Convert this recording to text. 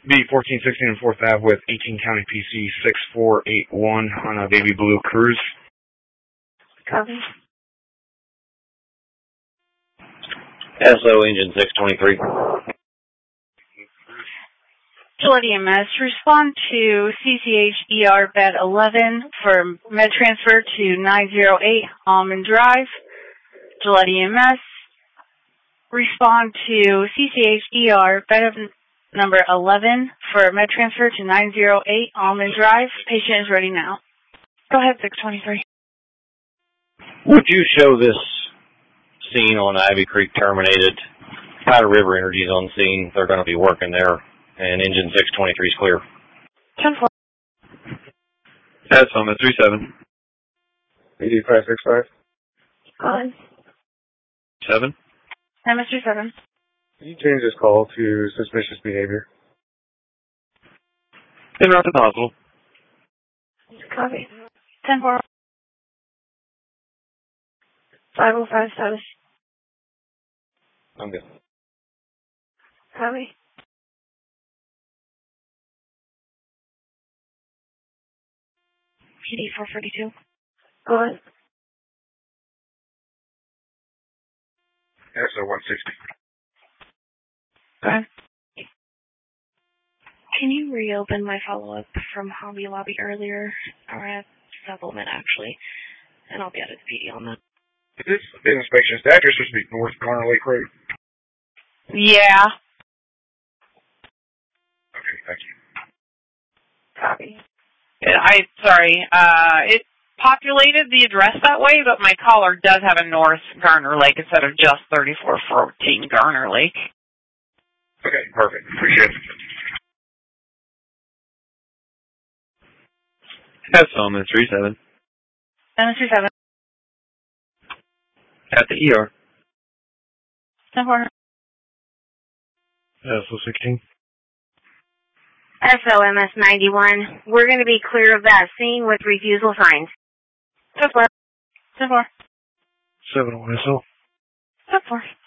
be 14, 16, and 4th Ave with 18 County PC 6481 on a Baby Blue Cruise. Copy. SO engine 623. Gillette EMS, respond to CCH ER bed 11 for med transfer to 908 Almond Drive. Gillette EMS, respond to CCH ER bed of number 11 for med transfer to 908 Almond Drive. Patient is ready now. Go ahead, 623. Would you show this scene on Ivy Creek terminated? Powder River Energy's on scene. They're going to be working there. And engine 623 is clear. 10-4. That's on the 37. 8565. On. 7. Mr. 7. Can you change this call to suspicious behavior? En route to the hospital. Copy. 10-4. 505 status. I'm good. Copy. PD 442. Go ahead. SO 160. Go ahead. Can you reopen my follow-up from Hobby Lobby earlier? Or a supplement, actually. And I'll be out of the PD on that. Is this the inspection address supposed to be North Garner Lake Road? Yeah. Okay, thank you. Copy. It populated the address that way, but my caller does have a North Garner Lake instead of just 3414 Garner Lake. Okay, perfect. Appreciate it. That's on the 37. Mr. 7. At the ER. 10-4. SO 16. SOMS 91. We're going to be clear of that scene with refusal signs. 10-4. 10-4. 7 on SO. 10-4.